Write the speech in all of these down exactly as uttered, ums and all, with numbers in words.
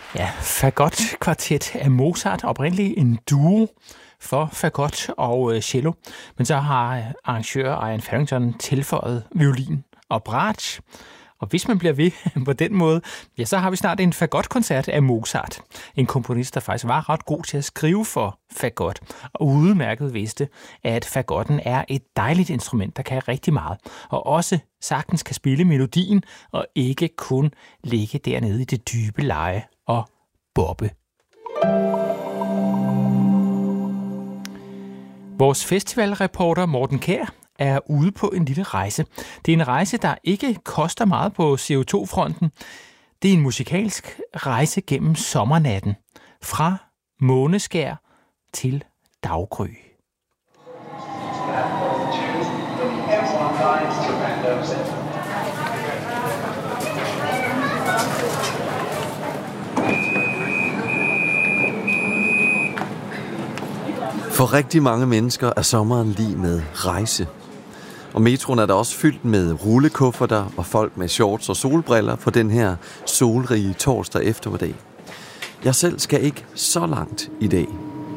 Ja, Fagot-kvartet af Mozart, oprindeligt en duo for fagot og øh, cello, men så har arrangør Ian Farrington tilføjet violin og bratsch. Og hvis man bliver ved på den måde, ja, så har vi snart en fagotkoncert af Mozart. En komponist, der faktisk var ret god til at skrive for fagot, og udmærket vidste, at fagotten er et dejligt instrument, der kan rigtig meget, og også sagtens kan spille melodien, og ikke kun ligge dernede i det dybe leje og bobbe. Vores festivalreporter Morten Kjær er ude på en lille rejse. Det er en rejse, der ikke koster meget på C O to fronten. Det er en musikalsk rejse gennem sommernatten. Fra måneskær til daggry. For rigtig mange mennesker er sommeren lig med rejse. Og metroen er da også fyldt med rullekufferter og folk med shorts og solbriller på den her solrige torsdag eftermiddag. Jeg selv skal ikke så langt i dag.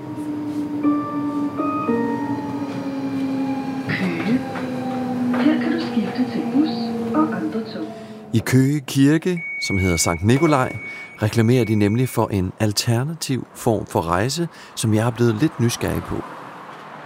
Køge. Her kan du skifte til bus og andre tog. I Køge Kirke, som hedder Sankt Nikolaj, reklamerer de nemlig for en alternativ form for rejse, som jeg er blevet lidt nysgerrig på.